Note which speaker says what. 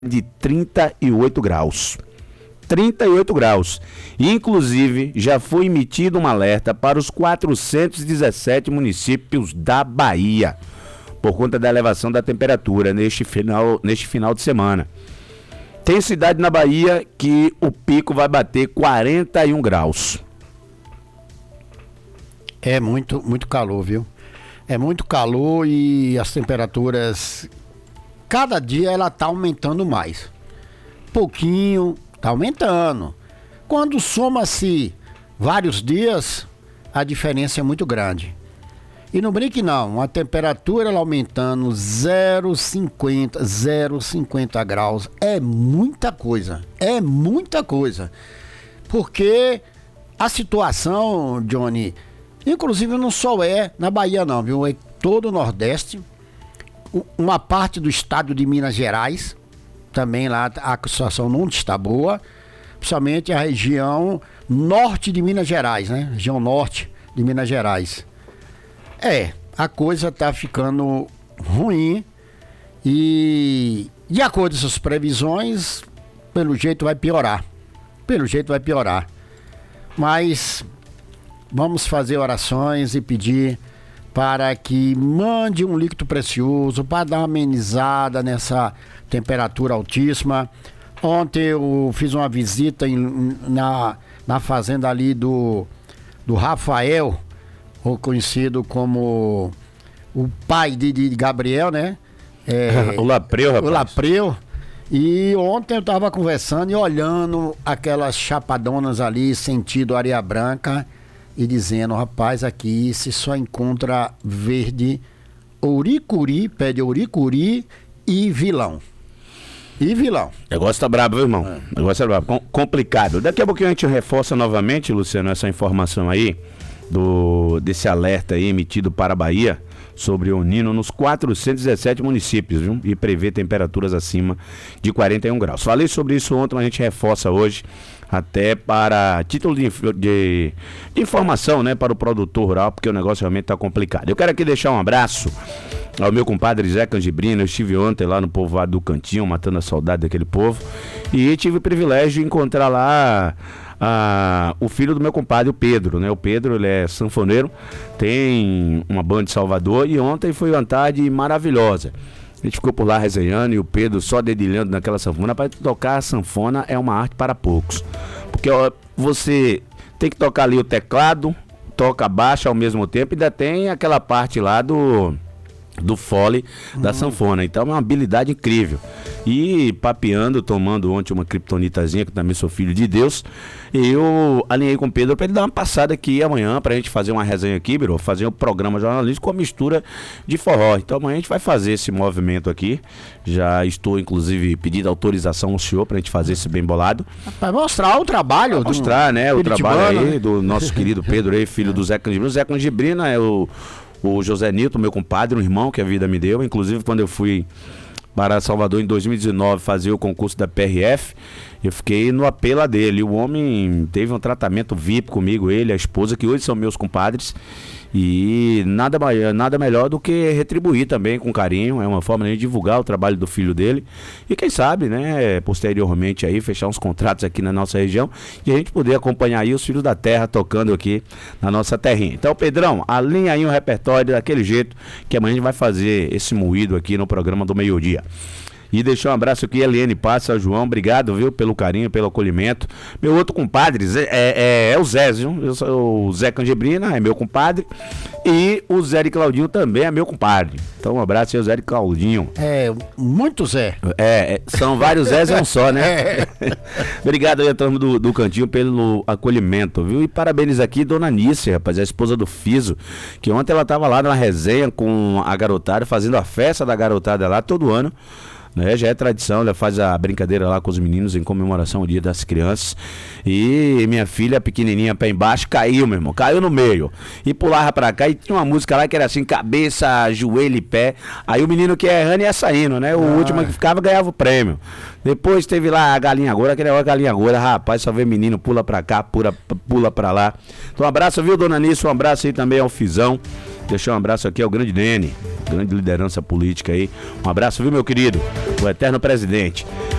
Speaker 1: de 38 graus. 38 graus. Inclusive, já foi emitido um alerta para os 417 municípios da Bahia, por conta da elevação da temperatura neste final de semana. Tem cidade na Bahia que o pico vai bater 41 graus.
Speaker 2: É muito calor, viu? É muito calor e as temperaturas, cada dia ela tá aumentando mais. Pouquinho, tá aumentando. Quando soma-se vários dias, a diferença é muito grande. E não brinque não, a temperatura ela aumentando 0,50 graus é muita coisa. É muita coisa. Porque a situação, Johnny, inclusive não só é na Bahia não, viu? É todo o Nordeste, uma parte do estado de Minas Gerais, também lá a situação não está boa, principalmente a região norte de Minas Gerais, né? Região norte de Minas Gerais. A coisa tá ficando ruim e de acordo com essas previsões, pelo jeito vai piorar. Mas vamos fazer orações e pedir para que mande um líquido precioso para dar uma amenizada nessa temperatura altíssima. Ontem eu fiz uma visita na fazenda ali do Rafael, ou conhecido como o pai de Gabriel, né?
Speaker 1: O Lapreu, rapaz.
Speaker 2: O Lapreu. E ontem eu estava conversando e olhando aquelas chapadonas ali, sentido Areia Branca, e dizendo, rapaz, aqui se só encontra verde, ouricuri, pé de ouricuri e vilão.
Speaker 1: O negócio tá brabo, viu, irmão? O negócio é brabo, complicado. Daqui a pouquinho a gente reforça novamente, Luciano, essa informação aí, desse alerta aí emitido para a Bahia sobre o Nino nos 417 municípios, viu? E prevê temperaturas acima de 41 graus. Falei sobre isso ontem, mas a gente reforça hoje, até para título de informação, né, para o produtor rural, porque o negócio realmente está complicado. Eu quero aqui deixar um abraço ao meu compadre Zé Canjibrina. Eu estive ontem lá no povoado do Cantinho, matando a saudade daquele povo, e tive o privilégio de encontrar lá o filho do meu compadre, o Pedro, né? O Pedro, ele é sanfoneiro, tem uma banda de Salvador, e ontem foi uma tarde maravilhosa. A gente ficou por lá resenhando e o Pedro só dedilhando naquela sanfona. Para tocar a sanfona é uma arte para poucos, porque você tem que tocar ali o teclado, toca baixo ao mesmo tempo, e ainda tem aquela parte lá do fole da sanfona. Então é uma habilidade incrível. E papeando, tomando ontem uma kryptonitazinha, que também sou filho de Deus, eu alinhei com o Pedro para ele dar uma passada aqui amanhã, pra gente fazer uma resenha aqui, bro, fazer um programa jornalístico com a mistura de forró. Então amanhã a gente vai fazer esse movimento aqui. Já estou inclusive pedindo autorização ao senhor pra gente fazer esse bem bolado.
Speaker 2: Para mostrar o trabalho.
Speaker 1: Mostrar, né, o trabalho aí do nosso querido Pedro aí, filho do Zé Canjibrina. O Zé Canjibrina é o José Nilton, meu compadre, um irmão que a vida me deu. Inclusive, quando eu fui para Salvador em 2019 fazer o concurso da PRF, eu fiquei no apelo dele. O homem teve um tratamento VIP comigo, ele, a esposa, que hoje são meus compadres. E nada melhor do que retribuir também com carinho. É uma forma de divulgar o trabalho do filho dele. E quem sabe, né, posteriormente aí, fechar uns contratos aqui na nossa região e a gente poder acompanhar aí os filhos da terra tocando aqui na nossa terrinha. Então, Pedrão, alinha aí um repertório daquele jeito, que amanhã a gente vai fazer esse moído aqui no programa do meio-dia. E deixar um abraço aqui, Eliane Passa, João, obrigado, viu, pelo carinho, pelo acolhimento. Meu outro compadre é o Zé, viu? O Zé Canjibrina é meu compadre, e o Zé de Claudinho também é meu compadre. Então um abraço aí, o Zé de Claudinho.
Speaker 2: Muito Zé.
Speaker 1: São vários Zés, é um só, né? Obrigado aí a turma do Cantinho pelo acolhimento, viu? E parabéns aqui, Dona Nícia, rapaz, a esposa do Fiso, que ontem ela tava lá na resenha com a garotada, fazendo a festa da garotada lá todo ano. Né, já é tradição, ela faz a brincadeira lá com os meninos em comemoração ao Dia das Crianças. E minha filha, pequenininha, pé embaixo, caiu, meu irmão, caiu no meio e pulava pra cá, e tinha uma música lá que era assim, cabeça, joelho e pé. Aí o menino que ia errando ia saindo, né? O último que ficava ganhava o prêmio. Depois teve lá a galinha agora, aquele negócio galinha agora, rapaz, só vê menino, pula pra cá, pula pra lá. Então um abraço, viu, Dona Nisso, um abraço aí também ao Fizão. Deixar um abraço aqui ao grande Nene, grande liderança política aí. Um abraço, viu, meu querido? O eterno presidente.